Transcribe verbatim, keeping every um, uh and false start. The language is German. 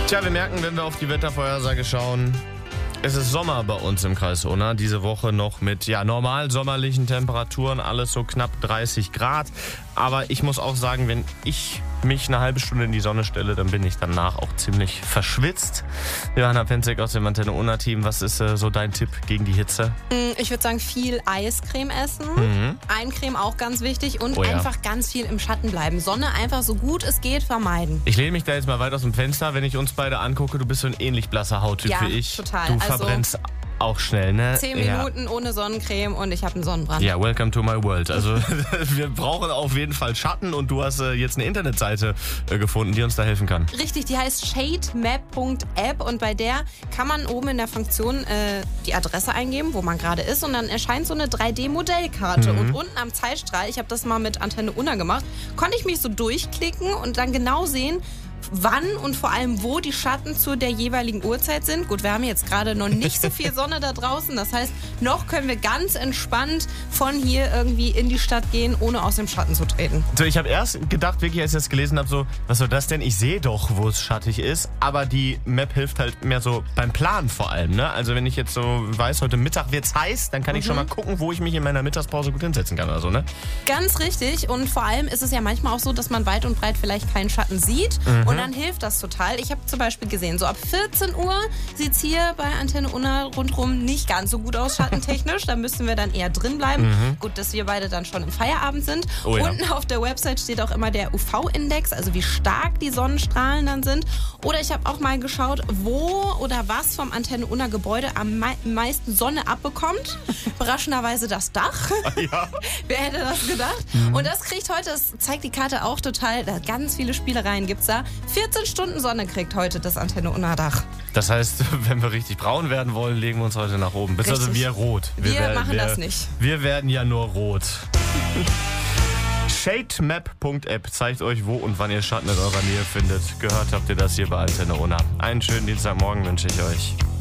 Tja, wir merken, wenn wir auf die Wettervorhersage schauen, es ist Sommer bei uns im Kreis Unna. Diese Woche noch mit ja, normal sommerlichen Temperaturen, alles so knapp dreißig Grad. Aber ich muss auch sagen, wenn ich mich eine halbe Stunde in die Sonne stelle, dann bin ich danach auch ziemlich verschwitzt. Johanna Penzig aus dem Antenne Unna Team, was ist äh, so dein Tipp gegen die Hitze? Ich würde sagen, viel Eiscreme essen. Mhm. Eincreme auch ganz wichtig. Und Oh ja. einfach ganz viel im Schatten bleiben. Sonne einfach so gut es geht vermeiden. Ich lehne mich da jetzt mal weit aus dem Fenster, wenn ich uns beide angucke. Du bist so ein ähnlich blasser Hauttyp Ja, wie ich. total. Du Also verbrennst auch schnell, ne? Zehn Ja. Minuten ohne Sonnencreme und ich habe einen Sonnenbrand. Ja, welcome to my world. Also wir brauchen auf jeden Fall Schatten und du hast äh, jetzt eine Internetseite äh, gefunden, die uns da helfen kann. Richtig, die heißt shademap punkt app und bei der kann man oben in der Funktion äh, die Adresse eingeben, wo man gerade ist und dann erscheint so eine drei D Modellkarte Mhm. und unten am Zeitstrahl, ich habe das mal mit Antenne Unna gemacht, konnte ich mich so durchklicken und dann genau sehen, wann und vor allem wo die Schatten zu der jeweiligen Uhrzeit sind. Gut, wir haben jetzt gerade noch nicht so viel Sonne da draußen. Das heißt, noch können wir ganz entspannt von hier irgendwie in die Stadt gehen, ohne aus dem Schatten zu treten. So, ich habe erst gedacht, wirklich, als ich das gelesen habe, so, was soll das denn? Ich sehe doch, wo es schattig ist, aber die Map hilft halt mehr so beim Planen vor allem, ne? Also wenn ich jetzt so weiß, heute Mittag wird's heiß, dann kann ich schon mal gucken, wo ich mich in meiner Mittagspause gut hinsetzen kann oder so, ne? Ganz richtig. Und vor allem ist es ja manchmal auch so, dass man weit und breit vielleicht keinen Schatten sieht. Und dann hilft das total. Ich habe zum Beispiel gesehen, so ab vierzehn Uhr sieht es hier bei Antenne Unna rundherum nicht ganz so gut aus, schattentechnisch. Da müssen wir dann eher drin bleiben. Gut, dass wir beide dann schon im Feierabend sind. Oh ja. Unten auf der Website steht auch immer der U V-Index, also wie stark die Sonnenstrahlen dann sind. Oder ich habe auch mal geschaut, wo oder was vom Antenne Unna Gebäude am mei- meisten Sonne abbekommt. Überraschenderweise das Dach. Ja. Wer hätte das gedacht? Und das kriegt heute, das zeigt die Karte auch total, da ganz viele Spielereien gibt's da. vierzehn Stunden Sonne kriegt heute das Antenne Unna Dach. Das heißt, wenn wir richtig braun werden wollen, legen wir uns heute nach oben. Bis also Richtig. wir rot. Wir werden- machen wir, das nicht. Wir werden ja nur rot. shademap punkt app zeigt euch, wo und wann ihr Schatten in eurer Nähe findet. Gehört habt ihr das hier bei Antenne Unna. Einen schönen Dienstagmorgen wünsche ich euch.